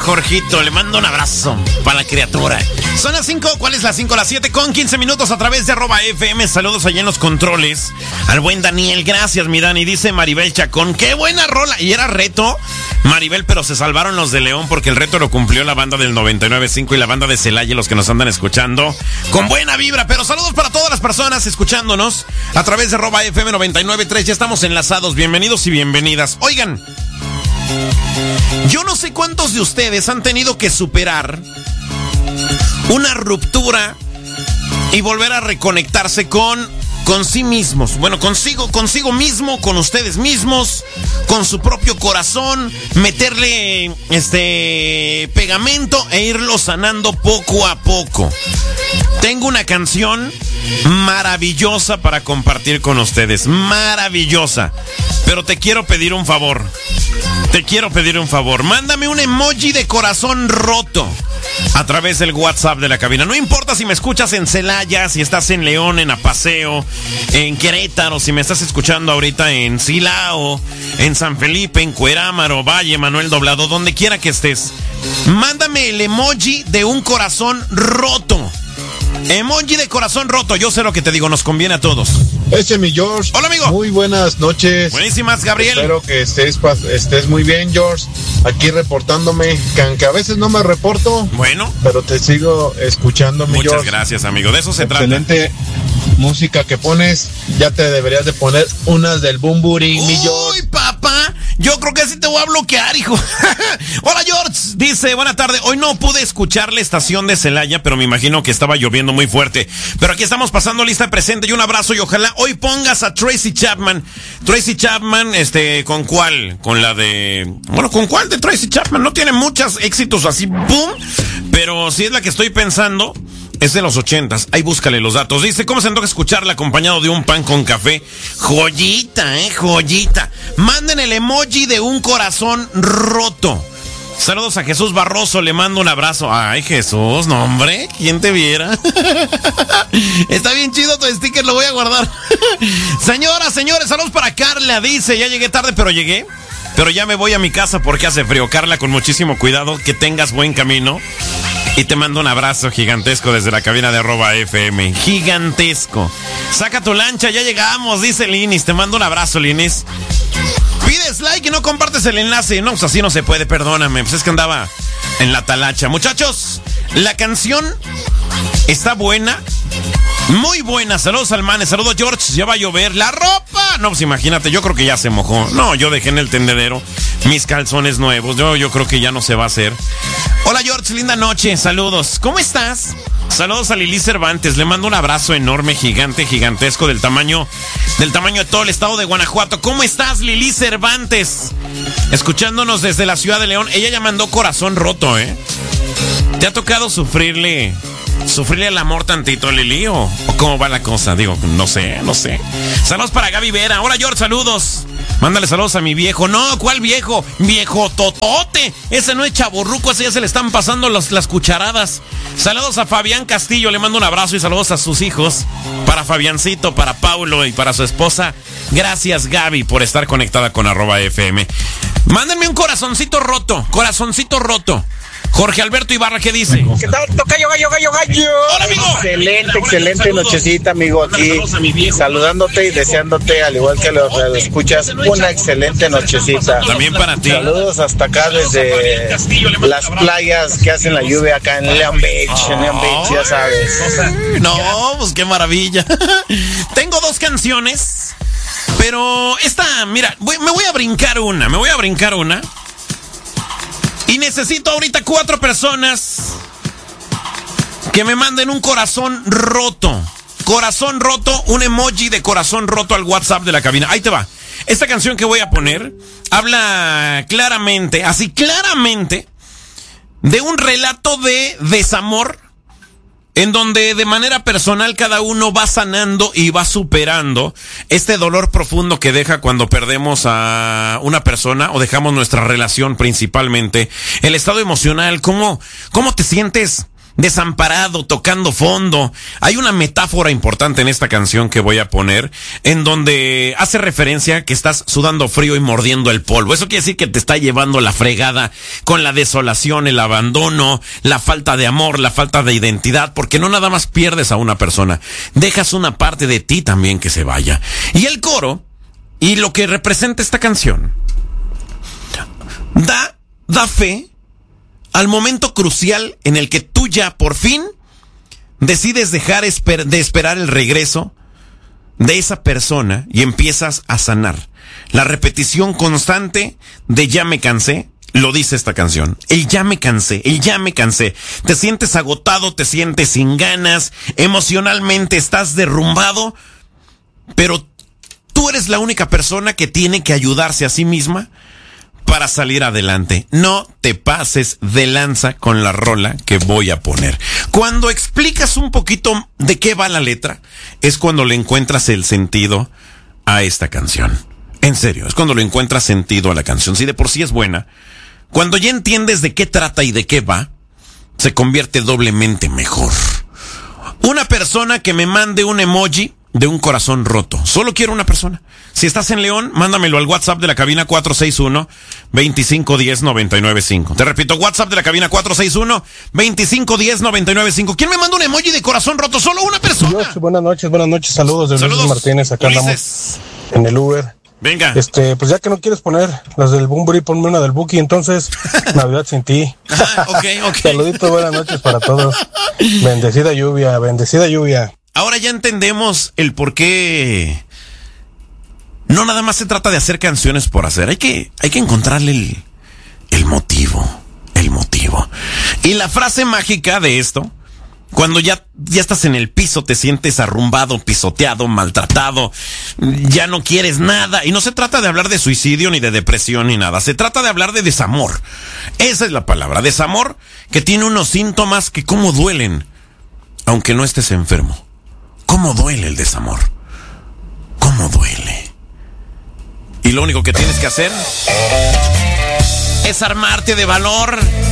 Jorgito, le mando un abrazo para la criatura. Son las 5, ¿cuál es las 5? Las 7 con 15 minutos a través de @FM. Saludos allá en los controles. Al buen Daniel, gracias mi Dani. Dice Maribel Chacón, qué buena rola. Y era reto, Maribel, pero se salvaron los de León porque el reto lo cumplió la banda del 99.5 y la banda de Celaya, los que nos andan escuchando con buena vibra. Pero saludos para todas las personas escuchándonos a través de @FM 99.3. Ya estamos enlazados, bienvenidos y bienvenidas. Oigan, yo no sé cuántos de ustedes han tenido que superar una ruptura y volver a reconectarse con sí mismos. Bueno, consigo mismo, con ustedes mismos, con su propio corazón, meterle pegamento e irlo sanando poco a poco. Tengo una canción maravillosa para compartir con ustedes, maravillosa. Pero te quiero pedir un favor. Mándame un emoji de corazón roto a través del WhatsApp de la cabina. No importa si me escuchas en Celaya, si estás en León, en Apaseo, en Querétaro, si me estás escuchando ahorita en Silao, en San Felipe, en Cuerámaro, Valle, Manuel Doblado, donde quiera que estés. Mándame el emoji de un corazón roto. Emoji de corazón roto. Yo sé lo que te digo, nos conviene a todos. Mi George. Hola, amigo. Muy buenas noches. Buenísimas, Gabriel. Espero que estés muy bien, George. Aquí reportándome, que aunque a veces no me reporto. Bueno. Pero te sigo escuchando, mi George. Muchas gracias, amigo. De eso se trata. Excelente música que pones. Ya te deberías de poner unas del Bumburi, mi George. Uy, papá. Yo creo que sí te voy a bloquear, hijo. Hola, George. Dice, buena tarde. Hoy no pude escuchar la estación de Celaya, pero me imagino que estaba lloviendo muy fuerte. Pero aquí estamos pasando lista presente y un abrazo y ojalá hoy pongas a Tracy Chapman. Tracy Chapman, ¿con cuál? Con la de... Bueno, ¿con cuál de Tracy Chapman? No tiene muchos éxitos así, boom. Pero si es la que estoy pensando... Es de los 80s, ahí búscale los datos. Dice, ¿cómo se antoja escucharla acompañado de un pan con café? Joyita, joyita. Manden el emoji de un corazón roto. Saludos a Jesús Barroso, le mando un abrazo. Ay, Jesús, no hombre, ¿quién te viera? Está bien chido tu sticker, lo voy a guardar. Señoras, señores, saludos para Carla. Dice, ya llegué tarde, pero llegué. Pero ya me voy a mi casa porque hace frío. Carla, con muchísimo cuidado, que tengas buen camino. Y te mando un abrazo gigantesco desde la cabina de @FM. Gigantesco. Saca tu lancha, ya llegamos, dice Linis. Te mando un abrazo, Linis. Pides like y no compartes el enlace. No, pues así no se puede, perdóname. Pues es que andaba en la talacha. Muchachos, la canción está buena. Muy buena. Saludos al Mane. Saludos, George. Ya va a llover. La ropa. No, pues imagínate, yo creo que ya se mojó. No, yo dejé en el tendedero mis calzones nuevos. Yo creo que ya no se va a hacer. Hola, George. Linda noche. Saludos. ¿Cómo estás? Saludos a Lili Cervantes. Le mando un abrazo enorme, gigante, gigantesco, del tamaño de todo el estado de Guanajuato. ¿Cómo estás, Lili Cervantes? Escuchándonos desde la ciudad de León. Ella ya mandó corazón roto, ¿eh? ¿Te ha tocado sufrirle el amor tantito, Lili? ¿O cómo va la cosa? Digo, no sé. Saludos para Gaby Vera. Hola, George, saludos. Mándale saludos a mi viejo. No, ¿cuál viejo? Viejo totote. Ese no es chavorruco, ese ya se le están pasando las cucharadas. Saludos a Fabián Castillo, le mando un abrazo y saludos a sus hijos. Para Fabiancito, para Paulo y para su esposa. Gracias, Gaby, por estar conectada con @FM. Mándenme un corazoncito roto. Jorge Alberto Ibarra, ¿qué dice? ¿Qué tal? Tocayo, gallo. Hola, amigo. Excelente nochecita, amigo, aquí saludándote y deseándote, al igual que los escuchas, una excelente nochecita. También para ti. Saludos hasta acá desde las playas que hacen la lluvia acá en León Beach, ya sabes. No, pues qué maravilla. Tengo dos canciones, pero esta, mira, me voy a brincar una. Y necesito ahorita 4 personas que me manden un corazón roto. Corazón roto, un emoji de corazón roto al WhatsApp de la cabina. Ahí te va. Esta canción que voy a poner habla claramente, así claramente, de un relato de desamor en donde de manera personal cada uno va sanando y va superando este dolor profundo que deja cuando perdemos a una persona o dejamos nuestra relación principalmente. El estado emocional, ¿cómo te sientes desamparado, tocando fondo. Hay una metáfora importante en esta canción que voy a poner, en donde hace referencia que estás sudando frío y mordiendo el polvo. Eso quiere decir que te está llevando la fregada con la desolación, el abandono, la falta de amor, la falta de identidad, porque no nada más pierdes a una persona, dejas una parte de ti también que se vaya. Y el coro, y lo que representa esta canción, da fe al momento crucial en el que tú ya por fin decides dejar de esperar el regreso de esa persona y empiezas a sanar. La repetición constante de ya me cansé, lo dice esta canción. El ya me cansé. Te sientes agotado, te sientes sin ganas, emocionalmente estás derrumbado, pero tú eres la única persona que tiene que ayudarse a sí misma para salir adelante. No te pases de lanza con la rola que voy a poner. Cuando explicas un poquito de qué va la letra, es cuando le encuentras el sentido a esta canción. En serio, es cuando le encuentras sentido a la canción. Si de por sí es buena, cuando ya entiendes de qué trata y de qué va, se convierte doblemente mejor. Una persona que me mande un emoji de un corazón roto. Solo quiero una persona. Si estás en León, mándamelo al WhatsApp de la cabina 461-2510-995. Te repito, WhatsApp de la cabina 461-2510-995. ¿Quién me manda un emoji de corazón roto? Solo una persona. Dios, buenas noches, saludos de Ulises Martínez, acá andamos en el Uber. Venga. Pues ya que no quieres poner las del Bumburi, ponme una del Buki, entonces, Navidad sin ti. Ok. Saluditos, buenas noches para todos. Bendecida lluvia. Ahora ya entendemos el por qué no nada más se trata de hacer canciones por hacer. Hay que encontrarle el motivo. Y la frase mágica de esto, cuando ya estás en el piso, te sientes arrumbado, pisoteado, maltratado, ya no quieres nada. Y no se trata de hablar de suicidio, ni de depresión, ni nada. Se trata de hablar de desamor. Esa es la palabra, desamor, que tiene unos síntomas que cómo duelen, aunque no estés enfermo. ¿Cómo duele el desamor? ¿Cómo duele? Y lo único que tienes que hacer es armarte de valor